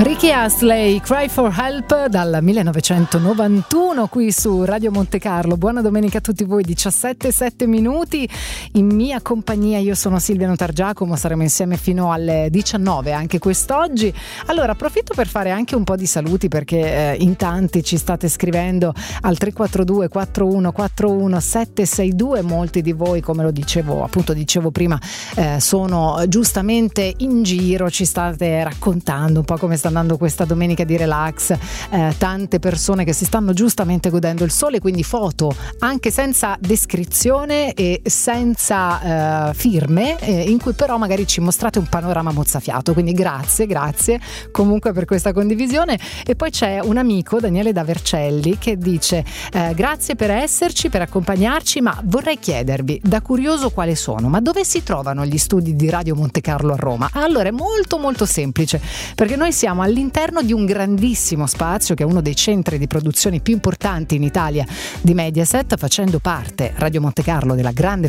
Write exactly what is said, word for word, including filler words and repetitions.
Ricky Astley, Cry for Help, dal millenovecentonovantuno qui su Radio Monte Carlo. Buona domenica a tutti voi, diciassette e sette minuti in mia compagnia. Io sono Silvia Notargiacomo, saremo insieme fino alle diciannove anche quest'oggi. Allora approfitto per fare anche un po' di saluti, perché eh, in tanti ci state scrivendo al tre quattro due quattro uno quattro uno sette sei due. Molti di voi, come lo dicevo appunto dicevo prima, eh, sono giustamente in giro, ci state raccontando un po' come sta andando questa domenica di relax, eh, tante persone che si stanno giustamente godendo il sole, quindi foto anche senza descrizione e senza eh, firme, eh, in cui però magari ci mostrate un panorama mozzafiato, quindi grazie grazie comunque per questa condivisione. E poi c'è un amico, Daniele da Vercelli, che dice eh, grazie per esserci, per accompagnarci, ma vorrei chiedervi, da curioso, quali sono, ma dove si trovano gli studi di Radio Monte Carlo a Roma? Allora è molto molto semplice, perché noi siamo all'interno di un grandissimo spazio che è uno dei centri di produzione più importanti in Italia di Mediaset, facendo parte Radio Monte Carlo della grande